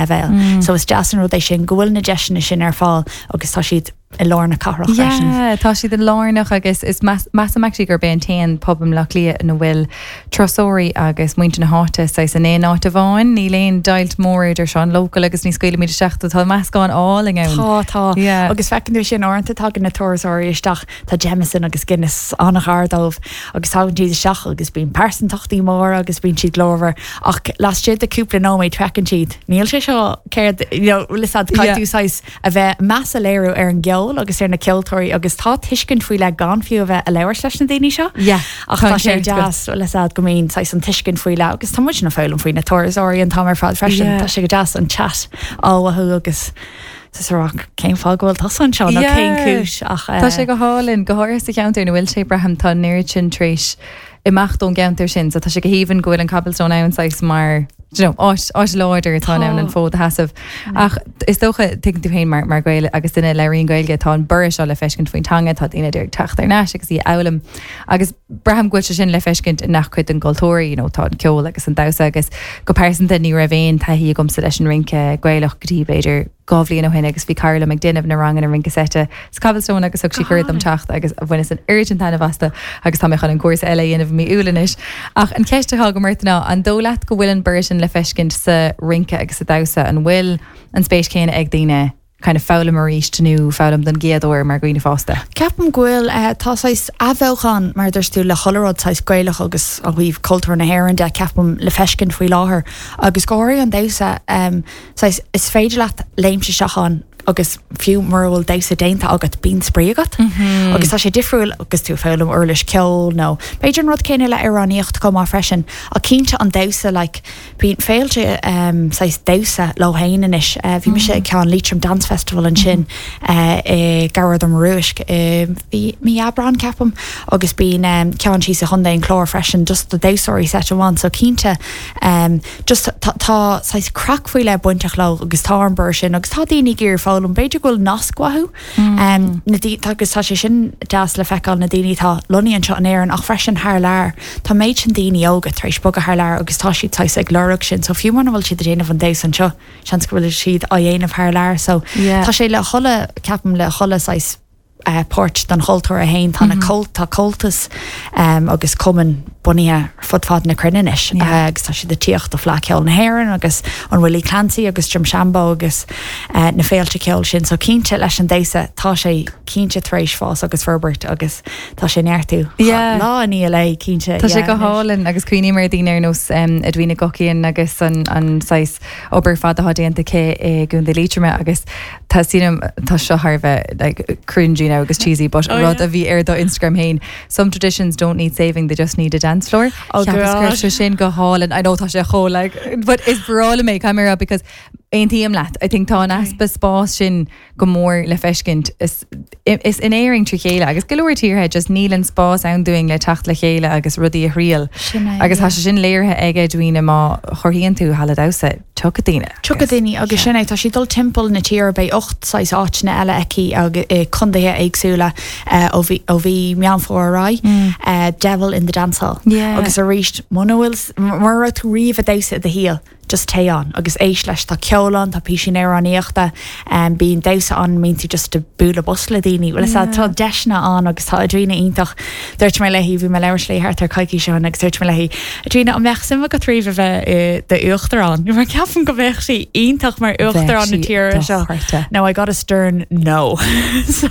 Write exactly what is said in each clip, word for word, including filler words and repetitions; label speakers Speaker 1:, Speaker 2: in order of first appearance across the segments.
Speaker 1: a bheil. So is deas an rud é sin gohfuil na deisina sin ar fáil agus tá siad i lárna carach
Speaker 2: yeah, tá siad in lárnach agus is massamachtí gur ben tain pobm lech lia na bhfuil trosóirí agus muinte na háta sa san é áit a bháin ní léon dailt mór idir seán local agus ní scoile míid seachta tá meascáin áling ann.
Speaker 1: Tá tá agus fecinú sin áanta tá na tuairí isteach tá Jameson agus Guinness annach ardómh agus tátíad seach agus bíon persan tochtaí mór agus bíon siad glóver ach las siad aúpla nóméid trecin siad. Níl sé seo céir lisad caiúsáis a bheith measa léirú ar an geol agus ar na ceiltóirí agus tá tuiscin faoi le gan fiú bheith a leabhar leis na daoine seo. Ach tá sé jazz lisad go mín sais an tuiscin faoi le agus tá muid na fáilm faoin na tuairí an tamar fád freisin tá sé go jazz an chat áhathú agus Tásarach céim fágóil tasan seo na céim cúis ach
Speaker 2: Tá sé go hálinn go háir sa ceantar na bhfuil sé braham tá neir sin tríis imachún geantar sin so tá sé go híhann gohfuil an Cobblestone ansáis mar áis láidir tá an an fód hasamh ach is dócha tugann tú féin mar mar gaile agus duine leiríon gailge tá an bur seo le feiscint faoin tanga tá duine idir teachtar neis agus í elam agus braham goil sin le feiscint in nach chuid an cultúirí tá an ceol agus an dasa agus go persanta ní ra bhéin taí gom sa leis an rince gaiilech gotí beidir gábhlíon ó hin agus bhí Carla McDinmh na rang an ring casete Cobblestone agus ag si chuir am techt agus bhaine an urgent tainna bhasta agus tá mechan an cuas eile dhéanamh mí úlanis ach an ceiste go martaná an dólaat go bhfuil an bursin le feiscint sa rince agus sa dasa an bhfuil an spéis céine ag daine kind of fálam mar ríist nu fálam den géadúir mar gooine fásta.
Speaker 1: Ceapan ghfuil tásáis a bheilchan mar dúirs tú le cholarrád sáis gaiilech agus a bhíh cultúr na hhéann de ceapam le feiscin faoi láthair agus gáirí an dasa is féidir leat léimse seachán agus fiú marhfuil désa dénta agat bín spríagat agus tá sé difriúil agus tú fém urlis ceol nó Beiidir rud céine le Iráníocht com má freisin a cínte an dasa le bín féilte sais dasa lohéanais bhí me sé cean Leitrim Dance Festival an sin i garad am ruúisc bhí mí abrán ceapam agus bín cean sí a chundaon chlár freisin just the dasaí set bháin so cínte just tá sais crack faoi le buinteach le agus tá an bur sin agus tá daoine gur fáilm beidir goil nascuathú na dí agus tá sé sin deas le feicáil na daoine tá loníonn seo an éan ach freisin thar leir tá méid sin daoine óga tar éis bog a thar leir agus tá siad tá ag leireg sin so fiú manna bhfuil siad a déanamh an dééis an seo sean go bhfuil siad a dhéanamh thar leir so tá sé le chola ceapam le chola sais Uh, port dan holtor a hain tan mm-hmm. a cult tá coltas um, agus cuman buníthe fudfad na cruninis yeah. uh, agus tá si de tíocht a flaceol na hhéann agus an bhfuil Clancy agus Jim Shambo agus uh, na féilte ceol sin so cínte leis an déise tá sé cínte trééis fás agus Ferbert agus tá sé neirtú
Speaker 2: yeah.
Speaker 1: lá ní le cínte
Speaker 2: tá sé go hálinn agus cuioine mar dtíine ar nos um, a dhuine gocíonn agus an an sais obair fad a hadéanta cé i gún de lítrime agus tá sínam tá seo Harbheith like cringy now agus cheesy but oh, rud yeah. a bhí ar do Instagram hain some traditions don't need saving they just need a dance floor
Speaker 1: oh god
Speaker 2: sin go hálinn I know tá sé cho like but is brála mé camera because ein tíam leat I think tá an aspa spás sin go mór le feiscint is is in éing trí chéile agus goúir tíorthe just nílan spás an doing le tacht le chéile agus rudí a rial agus tá sin léirthe aige dúine má chorhíonn tú hala dasa tucadíine
Speaker 1: tucadíine agus sinna tá si dul timppel na tíar bei ocht sais áit na eile eici agus chundathe agsúla ó bhí mean fórrá Devil in the Dancehall agus a ríist mhfuil mar tú riomh a dasa de híal just teán agus éis leis tá ceolán tá pí sin Iráníochta um, bíon dasa an mintí just a búla bosla daoine bhfuil yeah. tá deisna an agus tá a drína ítach dúirt mé lehí bhí me leir slé ar caiici seán agus dúirt me lehí a drína an bheith sim go tríomh bheith de uachtarrán nu mar ceafan go bheith sí ítach mar uachtarrán na tíir seo no I got a stern no so,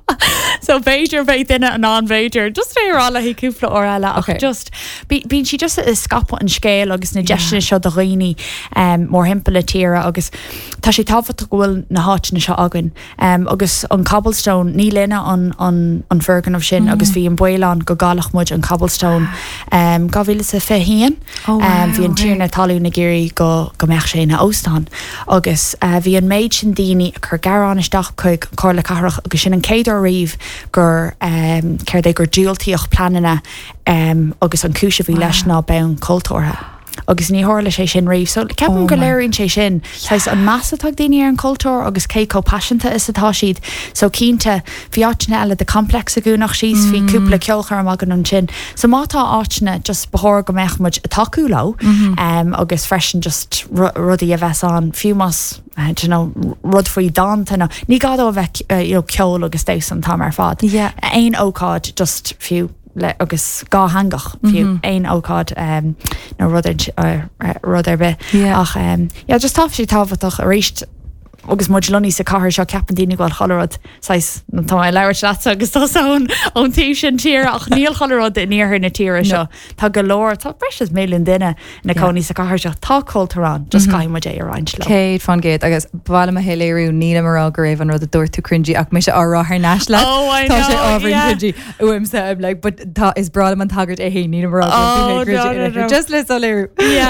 Speaker 1: so Beiidir bheith duine an an Beiidir just férála hí cúpla ó eile ach just bín si just is scapa an scéil agus na deisna seo do roioine Um, mór himpeile tíra agus tá sé táfata gohfuil na háit na seo agan um, agus an Cobblestone ní léine an, an, an fergan of sin mm. agus bhí an buán go galach muid an Cobblestone um, gahíle sa féhían
Speaker 2: oh, wow,
Speaker 1: um, bhí an tíirna talú na géirí go, go meach sé na Óstán agus uh, bhí an méid sin daoine chur garránisteach chuig cóla carach agus sin an céadú riomh gur um, céir é gur dúiltíoch planana um, agus an cúise bhí leis ná ben cultúrtha agus ní hála sé sin riomh, so ceapan go léironn sé sin Sais an massatá daine ar an cultúr agus cé có passionanta is atá siad, so cínta bhí áitna eile de complex a gúnach síos hí cúpla ceolchar magan an sin, so mátá áitna just bethir go meachmuid a taú lá um, agus freisin just rudí a bheits an fiú mas uh, you know, rud faoi dáanta no. Ní gad ó bheith uh, you know, ceol agus dés an tam ar fad.
Speaker 2: Yeah.
Speaker 1: Ein ócáid just fiú le agus gá hangach fiú ein ócáid um, no rud ar uh, rud ar be.
Speaker 2: Yeah.
Speaker 1: Ach um, yeah, just táf sí táfatach a réist agus muid loní sa cáir seo ceapan daoine gáil cholarad sais na tá leir le agus tá ón ón tí sin tír ach níl cholarad in níorthir na tíre seo tá go leir tá breis mélinn duine na coní sa cáir seo tá cultarrán just caiim é aráint le.
Speaker 2: Céad fan géad agus bhla a héléirú níla marrá go raibh an rud a dúir tú cringy ach mé se áráthir neis le tá sé ábhar cringy uim sa le but tá is brala an tagart é hé níla marrá just le léirú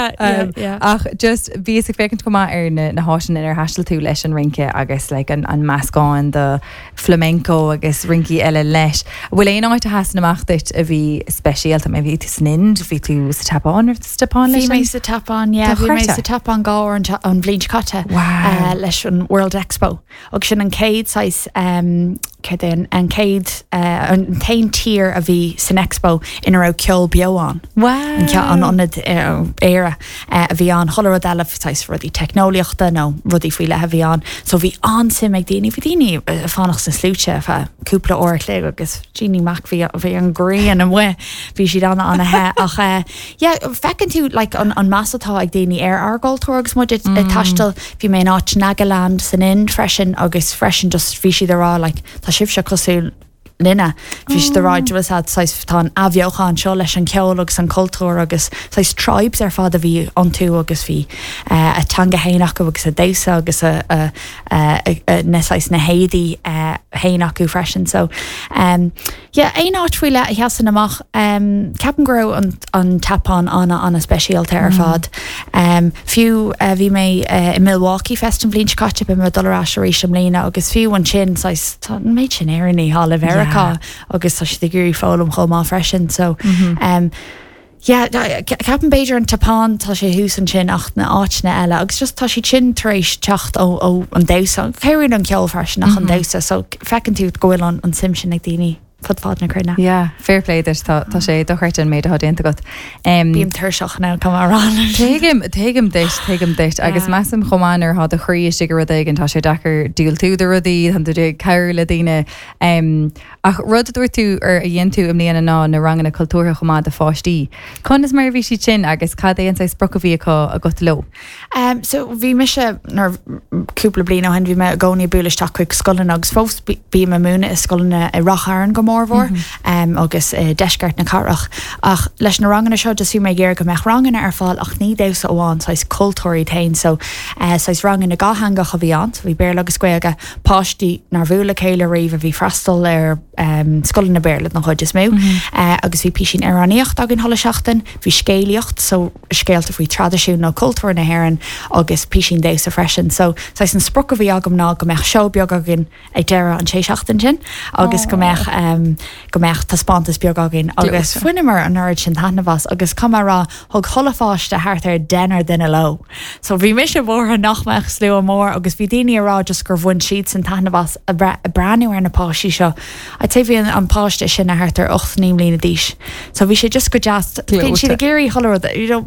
Speaker 2: ach just bhí a fécinn go ar na hásin ar hastal tú leis an rinke agus like an, an mascáin de flamenco agus rinki eile leis. Bhfuil éon áit a hasan amach dit a bhí speisialt am a bhí tú snind, bhí tú sa tapán ar stapán leis?
Speaker 1: Bhí mé sa tapán, yeah, bhí mé sa tapán gáir an, an bblint catte uh, leis an World Expo. Agus sin an céad sais um, céad an céad uh, an tain tír a bhí san Expo in ra ceol beáán.
Speaker 2: Wow.
Speaker 1: An ce an anad éire a bhí an cholarad eile sais rudí technoliaachta nó rudí faoi le a bhí an. So bhí ansim ag daoine bhí daoine fánach sa slúte fe cúpla óir lé agus Jeannie Mac bhí bhí an gréan an bhfuil bhí siad anna anna he ach yeah, fecinn tú like, an, an massatá ag daoine ar argáiltúir agus muid taistal bhí mé áit Nagaland san in freisin agus freisin just bhí siad ará like, tá sibh se cosú Linna fis de ráid was had sais tá aviochán seo leis an ceol agus an cultúr agus sais tribes ar fad a bhí an tú agus bhí uh, a tanga héanaach agus a déisa agus a, a, a, a nesais na hédí uh, héanaach freisin so um, yeah, ein áitfuile a heasan amach um, ceapan gro an, an tapán anna anna speisialta ar fad um, fiú uh, bhí mé uh, in Milwaukee fest an bblint caite be me dulrá éis am léna agus fiú an sin sais tá méid sin éirí hála vera Cá, agus tá si gurí fálam chomá freisin so mm-hmm. um, yeah, ceapan beidir an tapán tá sé hús an sin ach na áitna eile agus just tá si sin taréis techt ó, ó an dausa céirún an ceol freisin nach mm-hmm. an dausa so fecinn tú gohfuil an, an simsin ag daoine fud fád na crunne.
Speaker 2: Yeah, fair play dus tá tá sé dochart an méid a dénta got. Um,
Speaker 1: Bím thuirseach ná cum arán.
Speaker 2: Téigim téigim déit téigim déit agus meam chománar há a choirí si rud ag an tá sé dechar díal tú de rudí an dé ceir le daine um, ach rud a dúir tú ar a dhéon tú am líana ná na rangan na cultúra chomá de fáistí. Con is mar bhí si sin agus cad é an sa spprocha bhí a go lo.
Speaker 1: Um, so bhí me se nar cúpla blin á hen bhí me a gcónaí buúlaisteach chuig scolanna agus fós bí me múna is scolanna i racháin go mórmhór mm-hmm. um, agus uh, deisceart na carach ach leis na ranganna seo just bhí mé ggéir go meach ranganna ar fáil ach ní désa óháin sais cultúirí tain so uh, sais rangan na gáhangach a bhí an bhí béir agus scuige páistí nar bhúla céile riomh a bhí freistal ar um, scolanna béirla na chuid is mú mm-hmm. uh, agus bhí písin araníocht agin thola seachtain bhí scéalaocht so scéalta faoi tradiisiún nó cultúir na hhéireann agus písin désa freisin so sais an spprocha bhí agam ná go meach seo beag agin ag deire an sé seachtain sin agus go meach um, go meach tá spántas beag agin agus fuinimar an nerd sin tanhas agus camerará thug cholafáiste thart ar denar duine lo so bhí mis se bhór nachmeach slú a mór agus bhí daine ará just gur bhain siad san tanhas a, bre, a breanú ar na páistí seo a te bhí an páiste sin a thart ar ocht níom lína díis so bhí sé just go just bhín siad a géirí cholarad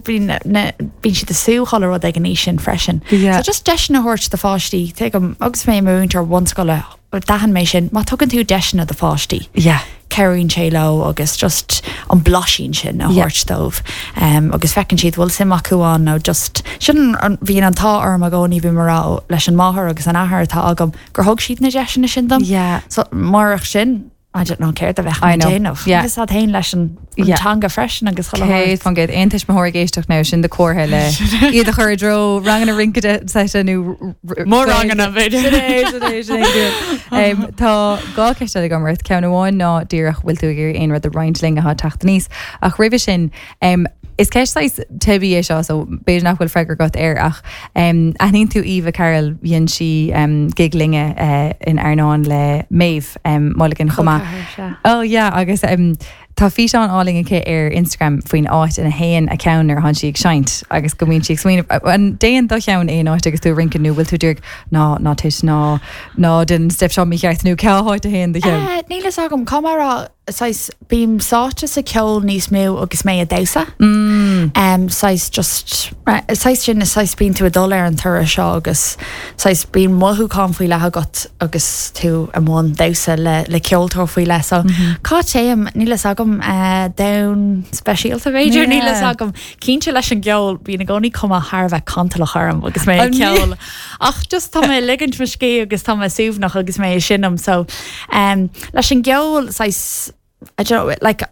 Speaker 1: bhín siad a sú cholarad ag an níos sin freisin so just deisina hort de fáistí te agus mé múnt ar bhain scoile dahan mé sin má tugann tú deisina de fáistí Ceirún sé lo agus just an blasín sin a thuirtómh um, agus fecinn siad bhfuil sim acuáin nó just sin bhíon an tá arm a gcóí bhí marrá leis an máthair agus an ahar tá agam gur thug siad na deisina sin dom so marach sin I don't know céir a bheith déanamh agus a hain leis an tanga freisin agus
Speaker 2: choid fan géad aontais mo géisteach ná sin de cuathe le iad a chuir dro rangan a rincade nu
Speaker 1: mór rangan a bit
Speaker 2: tá gá ceiste go marirt ceann bháin ná díreach bhfuil tú gur aon rud a reintling a tata níos ach rih sin is ceistáis tebí é seo so béidir nach bhfuil freigur got ar ach um, aíonn tú Eva Carroll bhíonn si um, giglinge uh, in Arnáin le méh um, málagan chomá ó ja agus um, tá Tá fi an áling ché ar Instagram faoin áit in a héan a ceannar han si ag seint agus go mín si smoine an déan do cheann é áit agus tú rincan nú bhfuil tú dúirg ná ná tuis ná ná den step seo mí cheithnú ceáid a héan de cheann.
Speaker 1: Nílas agam camera sais bím sáte sa ceol níos mú agus mé a désa. Um, sais just sais sin is sais bín tú a dul ar an tura seo agus sais bín mothú cá faoi le agat agus tú am món désa le le ceoltóir faoi le so cá téim nílas agam da speisialta féidir nílas agam cínte leis an geol bí na gcóí cum a Harbheith cantala charm agus mé ceol ach just tá mé ligint me cé agus tá súbnach agus mé sinnam so um, leis an geol sais I don't know, like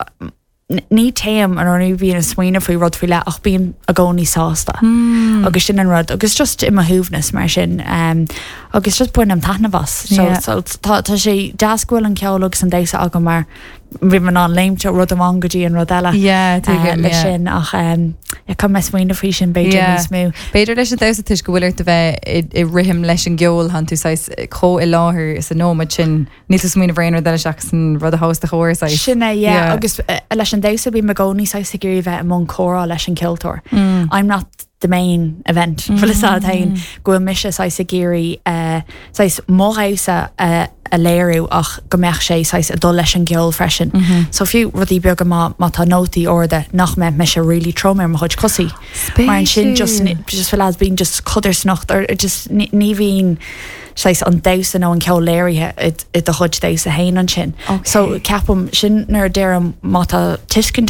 Speaker 1: ní téim an orú bhíon a smoine faoi rud faoi le ach bíon a gcóí sásta mm. agus sin an rud agus just im a thuúbnas mar sin um, agus just buin am tana bhas so, yeah. so tá sé dascuil an ceol agus an déisa agam mar bhí man an léimte rud am angadí an rud eile
Speaker 2: yeah, uh,
Speaker 1: le yeah. sin ach um, I come me smoine faoi sin beidir yeah. níos mú.
Speaker 2: Beidir leis an désa tuis go bhfuilir a bheith i rihim leis an geol han tú sais có i láthair is a nóid sin níos smoine bhréanú deile seach san rud a hásta chóir
Speaker 1: sinna yeah. agus uh, leis an désa bhí me gcóní sa gurí bheith am chórá leis an ciltóir. Mm. I'm not the main event mm. for the Satain go mise sa géri uh sais morausa uh, a léirú ach go meach sé sais a dul leis an geol freisin mm-hmm. so fiú rudí beag má má tá nótaí orda nach me me se really trom mar chuid cosí mar sin just just fel as bín just cuidir snocht or just ní bhín sais an dausa nó an ceol léirithe i a chuid déis a héin an sin okay. so ceapam sin nar déirem má tá tiiscin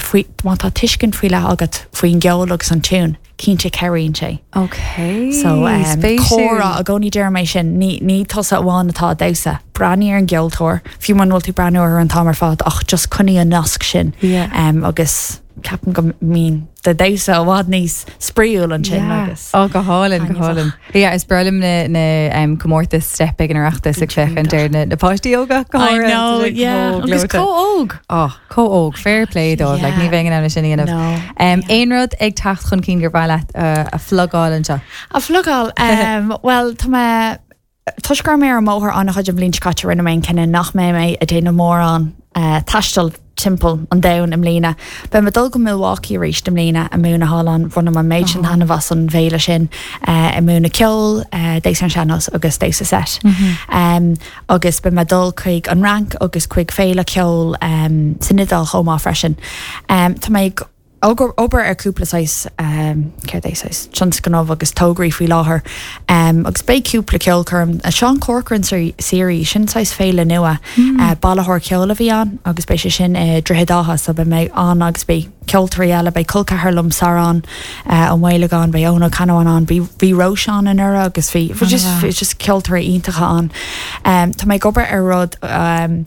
Speaker 1: má tá tiiscin faoi le agat faoin geol agus an tún cínte ceíonn sé.
Speaker 2: Okay.
Speaker 1: So um, chóra a gcóí deirméis sin ní ní tosa bháin atá dausa braní ar an geoltóir fiú man bhfuil tú breanú ar an tamar fád ach just chunaí an nasc sin
Speaker 2: yeah.
Speaker 1: um, agus ceapan go mín de dausa a bhád níos spríúil an sin
Speaker 2: yeah.
Speaker 1: agus
Speaker 2: ó go hálan go hálan yeah, is brelim na, na um, comórtas stepe an arachtas ag fech an deir na, na páistí óga
Speaker 1: I know yeah agus có-óg
Speaker 2: oh có-óg fair play dó
Speaker 1: yeah.
Speaker 2: like, ní bhégan am na sin inanamh
Speaker 1: no.
Speaker 2: um, yeah. Ein rud ag tacht chun cín gur bhile uh, a flugáil an seo
Speaker 1: a flugáil um, well tá me tuisgur mé ar móthir anna chuid an blin scate rinne mé cinenne nach mé mé a déana mór an uh, taistal timppel an dain am lína. Be me dul go Milwaukee rééis am lína a múna hálan runna man méid sin hanna was an bhéile sin uh, i múna ceol uh, dééis an seanos agus dééis a set. Mm-hmm. Um, agus be me dul chuig an rank agus chuig féile ceol um, sinidal chomá freisin. Um, tá méid Ober ober ar cúpla sais um ceir é sais Tionscanmh agus tógraí faoi láthair um agus bé cúpla ceolcurm a Sean Corcoran série sin sais féile nua mm. uh, bailthir ceola bhí an agus bé sin uh, drehedáha so be méid an agus bé ceoltarí eile bé culcatharlumm sarán uh, an bhhéileán bé óna canán an bhí Roseán in ura agus bhí oh, just wow. just ceoltarí iontacha an um tá méid gobar ar rud um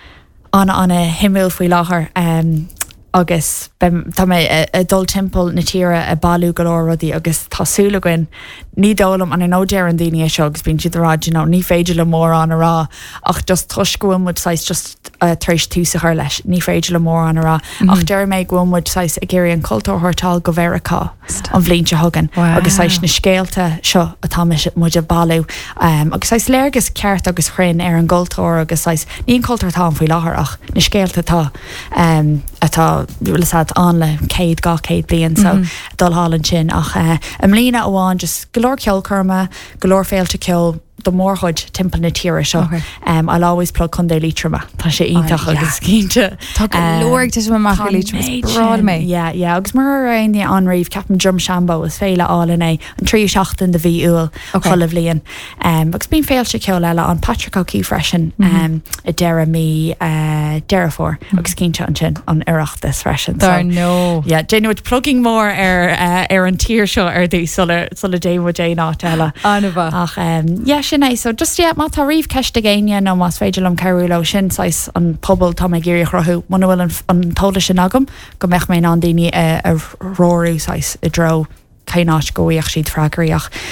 Speaker 1: an anna himúil faoi láthair um agus tá mé a dul timppel na tíre a bailú golóir rudí agus tásúlain ní dólam an an ódéar an daine seo agus bín siad ará you know, ní féidir le mór an ará ach just tuiscuim sais just uh, treéis túsa chuir leis ní féidir le mór an ará mm-hmm. ach deir méid gomid sais a géirí an cultúrthirtáil go bhharachá an bblionse hagan wow. agus sais na scéalta seo atá muid a bailú um, agus sais léirgus ceart agus chrin ar an gultóir agus sais níon cultúrtá faoi láthair ach na scéalta tá um, atá bhfuil sad an le céad ga céad blion so mm-hmm. dul hálan sin ach uh, am lína amháin just golóir ceolcurma golóir féilte ceol do mórchuid timppel na tíire seo okay. um, I'll always plug chun dé lítrama tá sé ítach oh, yeah. agus cínte
Speaker 2: Tá golóir te má lítrama rád mé
Speaker 1: yeah yeah agus mar raon ní anríomh ceapan drum shambo is féile álan é an trí seachtain de bhí úil cholah líon um, agus bíon féilte ceol eile an Patrick O'Keefe freisin mm-hmm. um, i deire mí uh, deirefór mm-hmm. agus cínte an sin an iireachtas freisin
Speaker 2: Dar no
Speaker 1: yeah déanúid plugging mór ar uh, ar an tír seo ar dú sulla déimh dé ná eile
Speaker 2: anmha
Speaker 1: ach um, yeah sin so just yeah má tá riomh ceiste géine nó más féidir am ceirúile sin sais an pobl tá mé géirí chrothú man bhfuil an tóla sin agam go meich mé an daoine a róú sais i dro caiináis goíoach siad freigraíach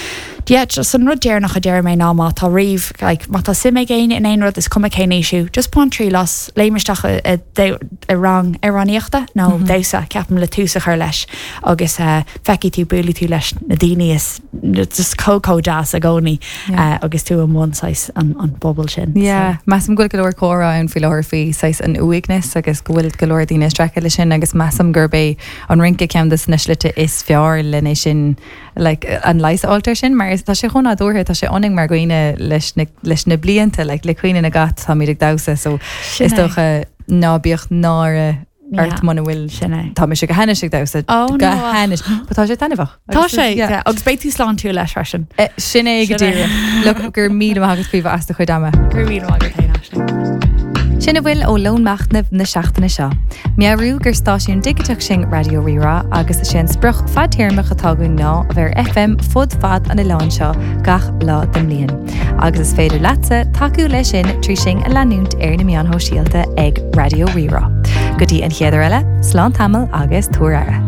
Speaker 1: Yeah, just san rud déir nach a déir mé ná má tá riomh like, má tá sim géin in ein rud is cum cénéisiú. Just pá trí las léimeisteach i rang Iráníochta nó mm -hmm. dasa ceapam le túsa chuir leis agus uh, feici tú buúla tú leis na daine is just cócó jazz a gcónaí yeah. uh, agus tú an msáis an, an bobbal sin.
Speaker 2: Yeah, so. Massam goil go leir córa an fi leir fi sais an uignas agus gohfuil go leir daine strecha lei sin agus massam gurbé an rinca ceam das neslite is fear lena sin like, an leis altar sin, mar tá sé chuna dúthe tá sé oning mar goine leis na blianta like, le cuioine na gat tá míad dasa so is docha nábíocht náre art man bhfuil sinna tá sé go henne sig dasa go henis tá sé tanmhah
Speaker 1: Tá sé agus béití slán tú leis sin
Speaker 2: sinna go dtíire le gur míad agus príomh as chu dama
Speaker 1: gur mí agus taine
Speaker 2: Sinna bhfuil ó lónmachnamh na seachtainna seo. Mearú gur stáisiún digiteach sin Radio Rira agus sin spruch fadtíirmach atágain ná a bhar F M fud fad an i lán seo gach lá den líon. Agus is féidir leatsa taú lei sin trí sin a leanúnt ar na meán hóisialta ag Radio Rira. Gotí an chéidir eile, slán tamil agus túra.